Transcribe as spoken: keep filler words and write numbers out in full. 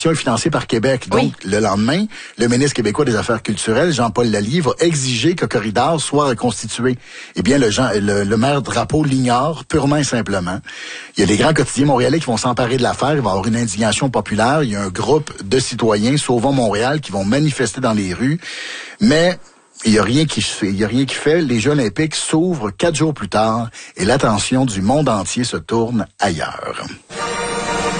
est financée par Québec. Donc, oui. Le lendemain, le ministre québécois des Affaires culturelles, Jean-Paul Lallier, va exiger que Corridor soit reconstitué. Eh bien, le, Jean, le, le maire Drapeau l'ignore purement et simplement. Il y a les grands quotidiens montréalais qui vont s'emparer de l'affaire. Il va y avoir une indignation populaire. Il y a un groupe de citoyens, Sauvons Montréal, qui vont manifester dans les rues. Mais il y a rien qui fait. Il y a rien qui fait. Les Jeux olympiques s'ouvrent quatre jours plus tard et l'attention du monde entier se tourne ailleurs.